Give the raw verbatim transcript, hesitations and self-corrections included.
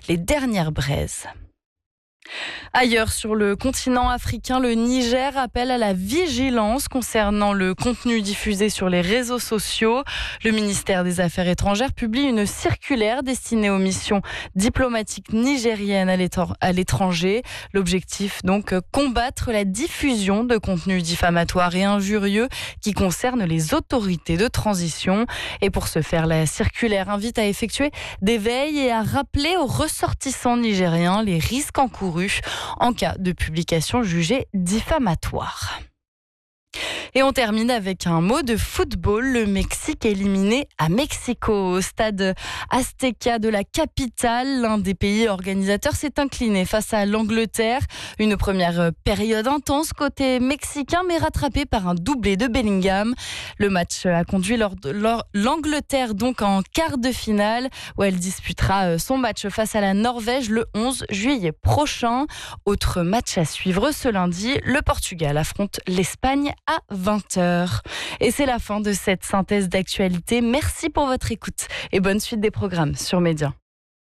les dernières braises. Ailleurs sur le continent africain, le Niger appelle à la vigilance concernant le contenu diffusé sur les réseaux sociaux. Le ministère des Affaires étrangères publie une circulaire destinée aux missions diplomatiques nigériennes à l'étranger. L'objectif donc, combattre la diffusion de contenus diffamatoires et injurieux qui concernent les autorités de transition. Et pour ce faire, la circulaire invite à effectuer des veilles et à rappeler aux ressortissants nigériens les risques encourus en cas de publication jugée diffamatoire. Et on termine avec un mot de football. Le Mexique éliminé à Mexico au stade Azteca de la capitale. L'un des pays organisateurs s'est incliné face à l'Angleterre. Une première période intense côté mexicain, mais rattrapée par un doublé de Bellingham. Le match a conduit l'Angleterre donc en quart de finale, où elle disputera son match face à la Norvège le onze juillet prochain. Autre match à suivre ce lundi, le Portugal affronte l'Espagne à vingt heures. Et c'est la fin de cette synthèse d'actualité. Merci pour votre écoute et bonne suite des programmes sur Média.